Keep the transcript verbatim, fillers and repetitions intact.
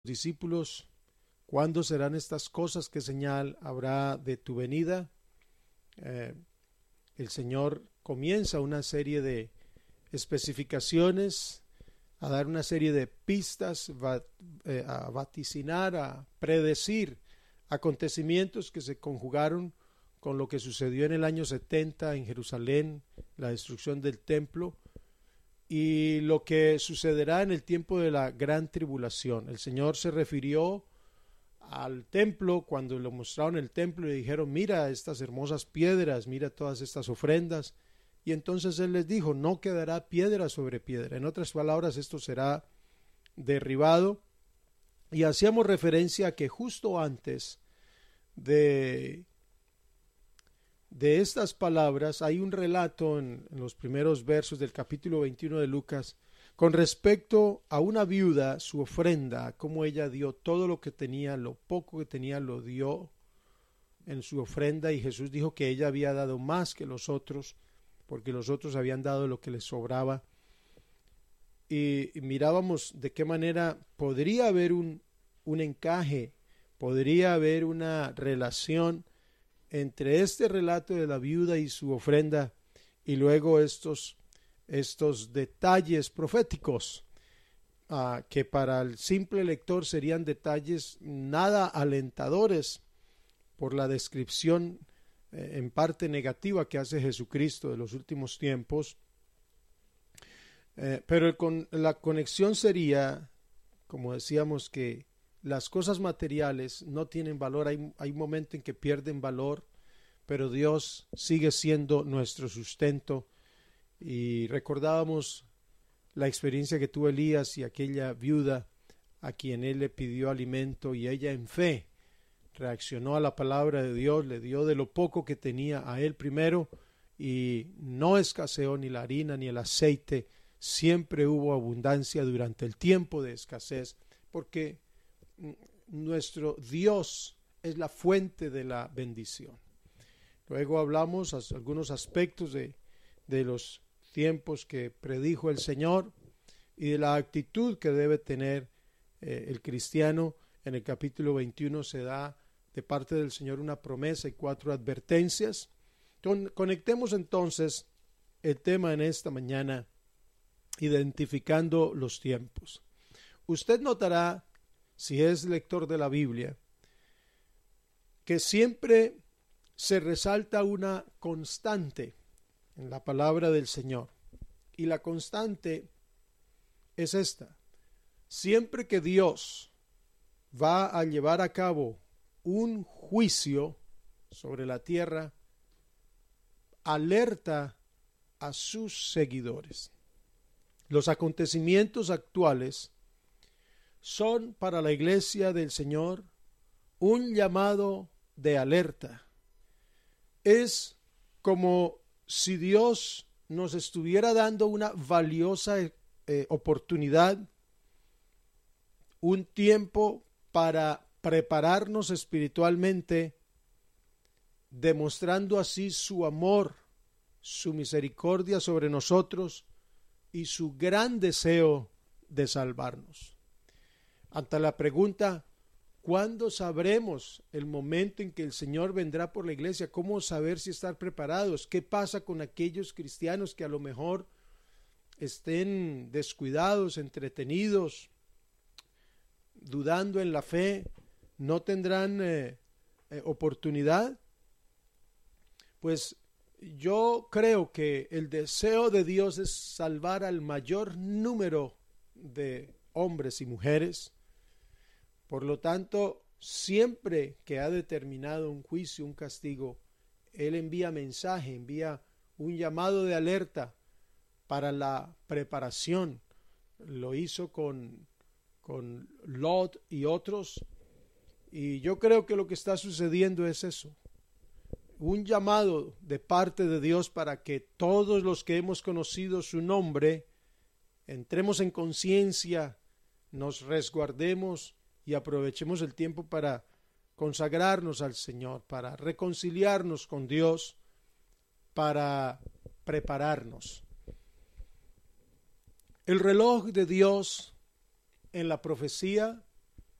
discípulos: ¿cuándo serán estas cosas? ¿Qué señal habrá de tu venida? Eh, el Señor comienza una serie de especificaciones, a dar una serie de pistas, va, eh, a vaticinar, a predecir acontecimientos que se conjugaron con lo que sucedió en el año setenta en Jerusalén, la destrucción del templo, y lo que sucederá en el tiempo de la gran tribulación. El Señor se refirió al templo cuando le mostraron el templo y le dijeron: mira estas hermosas piedras, mira todas estas ofrendas. Y entonces Él les dijo: no quedará piedra sobre piedra. En otras palabras, esto será derribado. Y hacíamos referencia a que justo antes de, de estas palabras hay un relato en, en los primeros versos del capítulo veintiuno de Lucas con respecto a una viuda, su ofrenda, cómo ella dio todo lo que tenía, lo poco que tenía lo dio en su ofrenda, y Jesús dijo que ella había dado más que los otros, porque los otros habían dado lo que les sobraba. Y, y mirábamos de qué manera podría haber un, un encaje, podría haber una relación entre este relato de la viuda y su ofrenda y luego estos estos detalles proféticos, uh, que para el simple lector serían detalles nada alentadores por la descripción eh, en parte negativa que hace Jesucristo de los últimos tiempos, eh, pero el con, la conexión sería, como decíamos, que las cosas materiales no tienen valor. Hay, hay un momento en que pierden valor, pero Dios sigue siendo nuestro sustento. Y recordábamos la experiencia que tuvo Elías y aquella viuda a quien él le pidió alimento, y ella en fe reaccionó a la palabra de Dios, le dio de lo poco que tenía a él primero, y no escaseó ni la harina ni el aceite. Siempre hubo abundancia durante el tiempo de escasez, porque nuestro Dios es la fuente de la bendición. Luego hablamos de algunos aspectos de, de los tiempos que predijo el Señor y de la actitud que debe tener eh, el cristiano. En el capítulo veintiuno se da de parte del Señor una promesa y cuatro advertencias. Con, conectemos entonces el tema en esta mañana, identificando los tiempos. Usted notará, si es lector de la Biblia, que siempre se resalta una constante en la palabra del Señor, y la constante es esta: siempre que Dios va a llevar a cabo un juicio sobre la tierra, alerta a sus seguidores. Los acontecimientos actuales son para la iglesia del Señor un llamado de alerta. Es como si Dios nos estuviera dando una valiosa eh, oportunidad, un tiempo para prepararnos espiritualmente, demostrando así su amor, su misericordia sobre nosotros y su gran deseo de salvarnos. Ante la pregunta: ¿cuándo sabremos el momento en que el Señor vendrá por la iglesia? ¿Cómo saber si estar preparados? ¿Qué pasa con aquellos cristianos que a lo mejor estén descuidados, entretenidos, dudando en la fe? ¿No tendrán eh, eh, oportunidad? Pues yo creo que el deseo de Dios es salvar al mayor número de hombres y mujeres. Por lo tanto, siempre que ha determinado un juicio, un castigo, Él envía mensaje, envía un llamado de alerta para la preparación. Lo hizo con, con Lot y otros, y yo creo que lo que está sucediendo es eso: un llamado de parte de Dios para que todos los que hemos conocido su nombre entremos en conciencia, nos resguardemos y aprovechemos el tiempo para consagrarnos al Señor, para reconciliarnos con Dios, para prepararnos. El reloj de Dios en la profecía